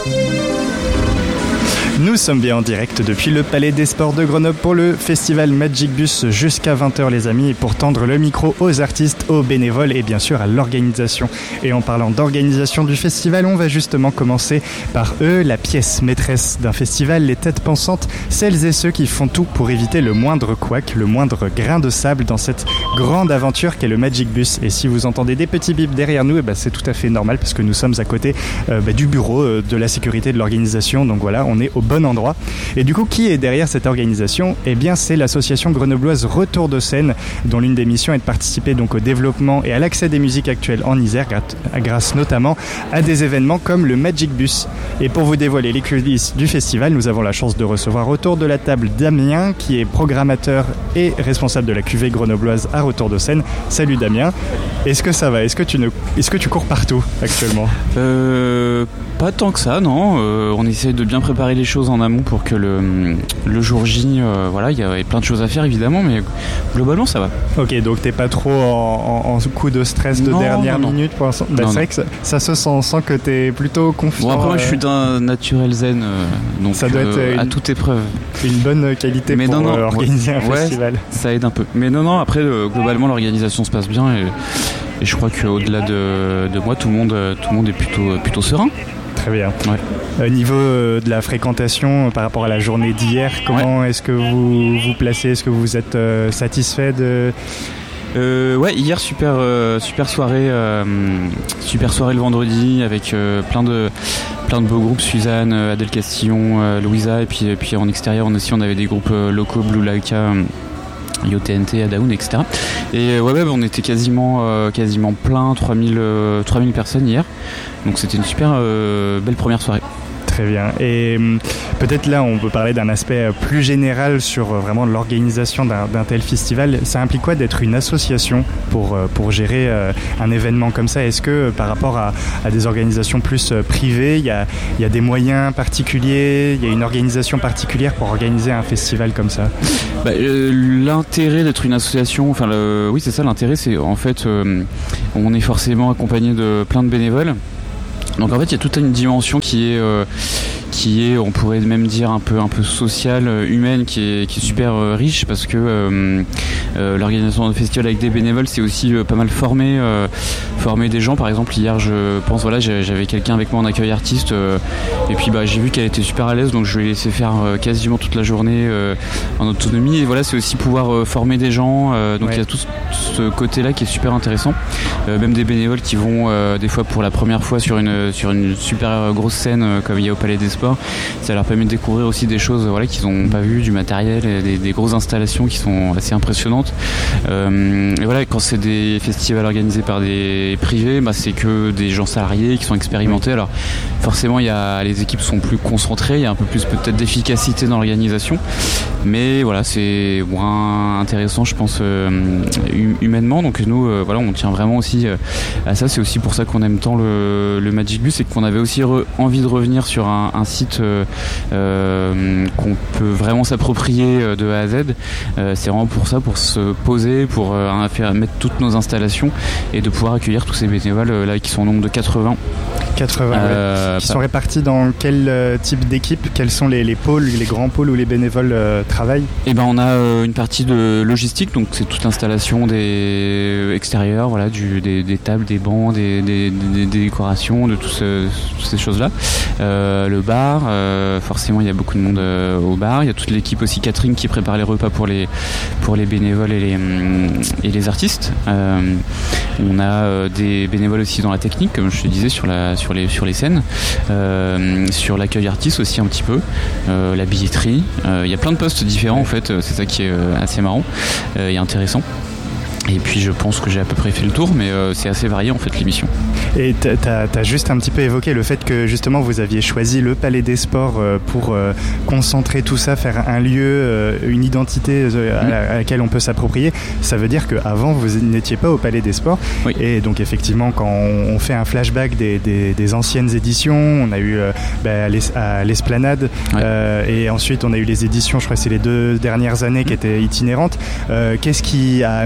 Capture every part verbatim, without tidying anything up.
Nous sommes bien en direct depuis le Palais des Sports de Grenoble pour le festival Magic Bus jusqu'à vingt heures les amis, et pour tendre le micro aux artistes, aux bénévoles et bien sûr à l'organisation. Et en parlant d'organisation du festival, on va justement commencer par eux, la pièce maîtresse d'un festival, les têtes pensantes, celles et ceux qui font tout pour éviter le moindre couac, le moindre grain de sable dans cette grande aventure qu'est le Magic Bus. Et si vous entendez des petits bips derrière nous, eh ben c'est tout à fait normal parce que nous sommes à côté euh, bah, du bureau euh, de la sécurité de l'organisation, donc voilà, on est au bon endroit. Et du coup, qui est derrière cette organisation ? Eh bien, c'est l'association grenobloise Retour de scène, dont l'une des missions est de participer donc au développement et à l'accès des musiques actuelles en Isère, grâce notamment à des événements comme le Magic Bus. Et pour vous dévoiler les coulisses du festival, nous avons la chance de recevoir autour de la table Damien, qui est programmateur et responsable de la cuvée grenobloise à Retour de scène. Salut Damien, est-ce que ça va ? Est-ce que tu ne... est-ce que tu cours partout actuellement ? Euh, pas tant que ça, non. Euh, on essaie de bien préparer les choses en amont pour que le, le jour J, euh, voilà, il y a plein de choses à faire évidemment, mais globalement ça va. Ok, donc t'es pas trop en, en, en coup de stress de non, dernière non, minute pour l'instant. Bah, non, c'est non. vrai que ça, ça se sent, on sent que t'es plutôt confiant. Bon après moi euh... je suis d'un naturel zen, euh, donc ça doit être euh, une, à toute épreuve. Une bonne qualité mais pour non, non, euh, organiser ouais, un festival. Ouais, ça aide un peu. Mais non, non, après euh, globalement l'organisation se passe bien et, et je crois qu'au-delà de, de moi, tout le monde, tout le monde est plutôt, plutôt serein. Très bien. Ouais. Au niveau euh, de la fréquentation, euh, par rapport à la journée d'hier, comment ouais. est-ce que vous vous placez ? Est-ce que vous êtes euh, satisfait de... Euh, ouais, hier super euh, super soirée, euh, super soirée le vendredi avec euh, plein de plein de beaux groupes, Suzanne, Adèle Castillon, euh, Louisa, et puis et puis en extérieur on aussi on avait des groupes euh, locaux, Blue Laika, euh, Yo T N T, Adaoun, et cetera. Et ouais, ouais, on était quasiment euh, quasiment plein, trois mille personnes hier, donc c'était une super euh, belle première soirée. Très bien. Et euh, peut-être là, on peut parler d'un aspect plus général sur euh, vraiment l'organisation d'un, d'un tel festival. Ça implique quoi d'être une association pour, euh, pour gérer euh, un événement comme ça ? Est-ce que euh, par rapport à, à des organisations plus euh, privées, il y a, y a des moyens particuliers, il y a une organisation particulière pour organiser un festival comme ça ? Bah, euh, l'intérêt d'être une association, enfin le, oui c'est ça l'intérêt, c'est en fait euh, on est forcément accompagné de plein de bénévoles. Donc en fait il y a toute une dimension qui est euh, qui est, on pourrait même dire un peu un peu sociale, humaine, qui est qui est super euh, riche, parce que euh, euh, l'organisation de festival avec des bénévoles, c'est aussi euh, pas mal former euh, former des gens. Par exemple hier je pense voilà j'avais quelqu'un avec moi en accueil artiste euh, et puis bah j'ai vu qu'elle était super à l'aise, donc je lui ai laissé faire euh, quasiment toute la journée euh, en autonomie. Et voilà, c'est aussi pouvoir euh, former des gens, euh, donc il ouais. y a tout ce côté là qui est super intéressant, euh, même des bénévoles qui vont euh, des fois pour la première fois sur une sur une super grosse scène euh, comme il y a au Palais des Sports. Ça leur permet de découvrir aussi des choses voilà, qu'ils n'ont pas vues, du matériel, et des, des grosses installations qui sont assez impressionnantes. Euh, et voilà, quand c'est des festivals organisés par des privés, bah, c'est que des gens salariés qui sont expérimentés. Alors forcément, il y a, les équipes sont plus concentrées, il y a un peu plus peut-être d'efficacité dans l'organisation, mais voilà, c'est moins intéressant, je pense, euh, humainement. Donc nous, euh, voilà, on tient vraiment aussi euh, à ça. C'est aussi pour ça qu'on aime tant le, le Magic Bus, et qu'on avait aussi re, envie de revenir sur un, un site euh, euh, qu'on peut vraiment s'approprier euh, de A à Z. Euh, c'est vraiment pour ça, pour se poser, pour euh, faire mettre toutes nos installations et de pouvoir accueillir tous ces bénévoles euh, là qui sont au nombre de quatre-vingts. quatre-vingts, euh, ouais. Qui sont répartis dans quel euh, type d'équipe ? Quels sont les, les pôles, les grands pôles où les bénévoles euh, travaillent ? Eh ben, on a euh, une partie de logistique, donc c'est toute l'installation des extérieurs, voilà, du, des, des tables, des bancs, des, des, des, des décorations, de tout ce, toutes ces choses-là. Euh, le bar, euh, forcément il y a beaucoup de monde euh, au bar. Il y a toute l'équipe aussi catering qui prépare les repas pour les, pour les bénévoles et les, et les artistes. Euh, on a euh, des bénévoles aussi dans la technique, comme je te disais, sur, la, sur, les, sur les scènes, euh, sur l'accueil artiste aussi un petit peu, euh, la billetterie. Euh, il y a plein de postes différents en fait, c'est ça qui est euh, assez marrant euh, et intéressant. Et puis je pense que j'ai à peu près fait le tour, mais euh, c'est assez varié en fait l'émission. Et t'as as juste un petit peu évoqué le fait que justement vous aviez choisi le Palais des Sports euh, pour euh, concentrer tout ça, faire un lieu, euh, une identité euh, à, la, à laquelle on peut s'approprier. Ça veut dire qu'avant vous n'étiez pas au Palais des Sports. Oui. Et donc effectivement quand on, on fait un flashback des, des, des anciennes éditions, on a eu euh, bah, à l'Esplanade, oui. euh, et ensuite on a eu les éditions, je crois que c'est les deux dernières années qui étaient itinérantes. Euh, qu'est-ce qui a amené à faire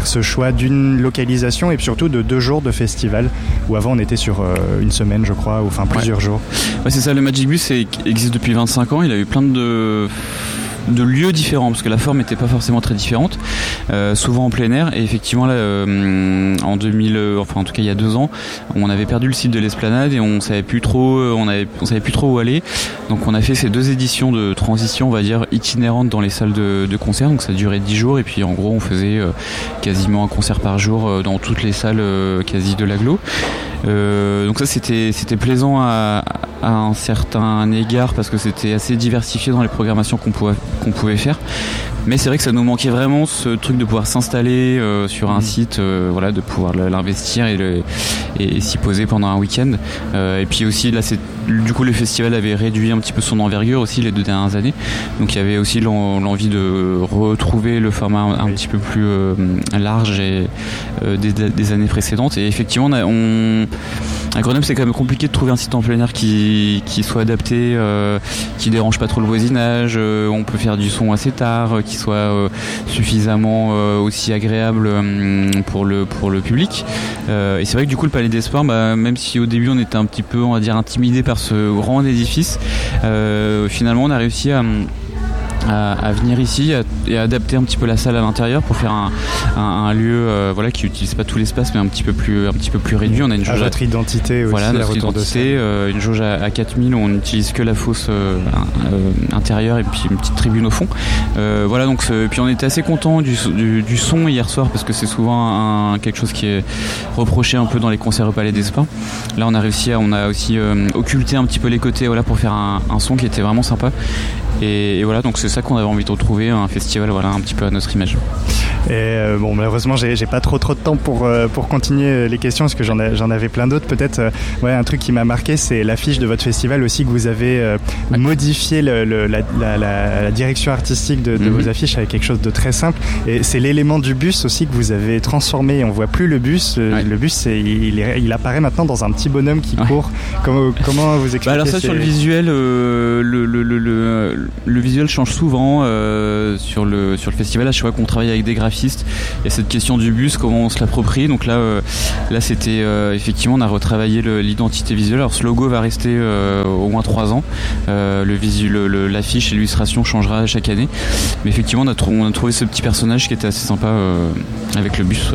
faire ce choix d'une localisation et surtout de deux jours de festival, où avant on était sur euh, une semaine je crois, ou enfin plusieurs ouais. jours. Ouais, c'est ça, le Magic Bus est, existe depuis vingt-cinq ans, il a eu plein de... de lieux différents parce que la forme n'était pas forcément très différente, euh, souvent en plein air. Et effectivement là, euh, en deux mille, euh, enfin en tout cas il y a deux ans, on avait perdu le site de l'Esplanade et on savait plus trop, on avait, on savait plus trop où aller. Donc on a fait ces deux éditions de transition, on va dire itinérantes dans les salles de, de concert. Donc ça durait dix jours et puis en gros on faisait euh, quasiment un concert par jour euh, dans toutes les salles euh, quasi de l'agglo. Euh, donc ça c'était c'était plaisant à, à un certain égard parce que c'était assez diversifié dans les programmations qu'on pouvait qu'on pouvait faire. Mais c'est vrai que ça nous manquait vraiment ce truc de pouvoir s'installer euh, sur un mmh. site, euh, voilà, de pouvoir l'investir et, le, et, et s'y poser pendant un week-end. Euh, et puis aussi là, c'est du coup le festival avait réduit un petit peu son envergure aussi les deux dernières années. Donc il y avait aussi l'envie de retrouver le format un, un oui. petit peu plus euh, large et, euh, des, des années précédentes. Et effectivement, on, a, on à Grenoble, c'est quand même compliqué de trouver un site en plein air qui, qui soit adapté, euh, qui dérange pas trop le voisinage. Euh, on peut faire du son assez tard, euh, qui soit euh, suffisamment euh, aussi agréable euh, pour le pour le public. Euh, et c'est vrai que du coup, le Palais des Sports, bah, même si au début on était un petit peu, on va dire, intimidé par ce grand édifice, euh, finalement, on a réussi à À, à venir ici à, et à adapter un petit peu la salle à l'intérieur pour faire un, un, un lieu euh, voilà, qui n'utilise pas tout l'espace mais un petit peu plus, un petit peu plus réduit. On a une jauge à votre identité aussi, voilà, notre identité, euh, une jauge à, à quatre mille où on n'utilise que la fosse euh, euh, intérieure et puis une petite tribune au fond. Euh, voilà, donc ce, puis on était assez content du, du, du son hier soir parce que c'est souvent un, quelque chose qui est reproché un peu dans les concerts au Palais des Sports. Là on a réussi à, on a aussi euh, occulté un petit peu les côtés, voilà, pour faire un, un son qui était vraiment sympa. Et, et voilà, donc c'est ça qu'on avait envie de retrouver, un festival, voilà, un petit peu à notre image. Et euh, bon, malheureusement, j'ai, j'ai pas trop trop de temps pour euh, pour continuer les questions parce que j'en ai, j'en avais plein d'autres. Peut-être, euh, ouais, un truc qui m'a marqué, c'est l'affiche de votre festival aussi que vous avez euh, ouais. modifié le, le, la, la, la, la direction artistique de, de mm-hmm. vos affiches avec quelque chose de très simple. Et c'est l'élément du bus aussi que vous avez transformé. On voit plus le bus. Ouais. Le bus, c'est, il, est, il apparaît maintenant dans un petit bonhomme qui ouais. court. Comment, comment vous expliquez? Bah alors ça, sur le visuel, euh, le, le, le, le, le visuel change souvent euh, sur le sur le festival. À chaque fois qu'on travaille avec des graphistes, il y a cette question du bus, comment on se l'approprie. Donc là, euh, là c'était euh, effectivement, on a retravaillé le, l'identité visuelle. Alors ce logo va rester euh, au moins trois ans. Euh, le visu, le, le, l'affiche et l'illustration changera chaque année. Mais effectivement, on a, trou- on a trouvé ce petit personnage qui était assez sympa euh, avec le bus. Ouais.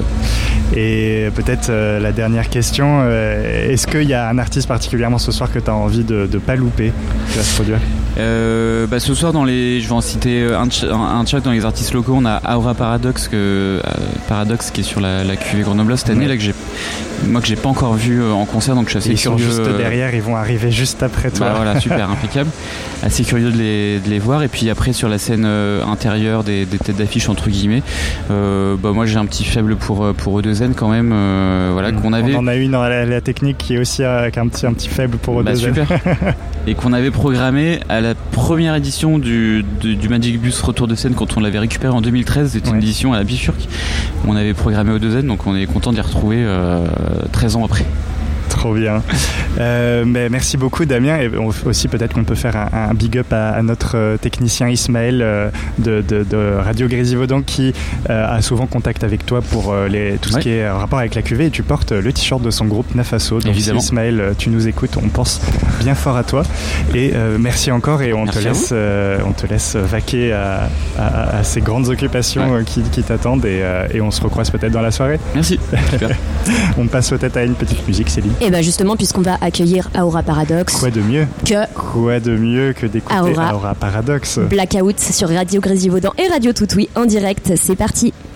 Et peut-être euh, la dernière question, euh, est-ce qu'il y a un artiste particulièrement ce soir que tu as envie de ne pas louper qui va se produire? Euh, bah ce soir dans les, je vais en citer un, un, un chat dans les artistes locaux. On a Aura Paradox, que, euh, Paradox qui est sur la, la cuvée Grenoble cette année, ouais. là que j'ai, moi que j'ai pas encore vu euh, en concert, donc je suis assez ils curieux. Ils sont juste euh, derrière, ils vont arriver juste après toi. Bah voilà, super, impeccable. Assez curieux de les, de les voir. Et puis après sur la scène euh, intérieure des, des têtes d'affiche entre guillemets, euh, bah moi j'ai un petit faible pour pour E deux N quand même. Euh, voilà qu'on avait. On en a une dans la, la technique qui est aussi avec un petit un petit faible pour E deux N. Bah super. Et qu'on avait programmé à la première édition du, du, du Magic Bus Retour de scène quand on l'avait récupéré en deux mille treize. C'était ouais. une édition à la Bifurque. On avait programmé E deux N, donc on est content d'y retrouver euh, treize ans après. Trop bien. Euh, mais merci beaucoup Damien, et aussi peut-être qu'on peut faire un, un big up à, à notre technicien Ismaël euh, de, de, de Radio Grésivaudan qui euh, a souvent contact avec toi pour euh, les, tout ce ouais. qui est en rapport avec la cuvée, et tu portes le t-shirt de son groupe Nafaso. Donc si Ismaël tu nous écoutes, on pense bien fort à toi et euh, merci encore, et on merci te laisse euh, on te laisse vaquer à, à, à ces grandes occupations ouais. qui, qui t'attendent, et, euh, et on se recroise peut-être dans la soirée. Merci. Super. On passe peut-être à une petite musique, Céline. Et bien justement, puisqu'on va accueillir Aura Paradox. Quoi de mieux que Quoi de mieux que d'écouter Aura, Aura Paradox. Blackout sur Radio Grésivaudan et Radio Toutoui en direct. C'est parti.